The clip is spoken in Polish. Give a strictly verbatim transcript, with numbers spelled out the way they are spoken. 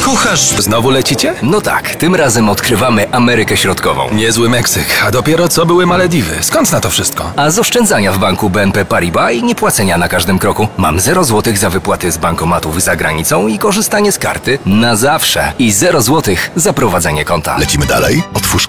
Kochasz! Znowu lecicie? No tak, tym razem odkrywamy Amerykę Środkową. Niezły Meksyk, a dopiero co były Malediwy. Skąd na to wszystko? A z oszczędzania w banku B N P Paribas i niepłacenia na każdym kroku. Mam zero złotych za wypłaty z bankomatów za granicą i korzystanie z karty na zawsze. I zero złotych za prowadzenie konta. Lecimy dalej? Otwórz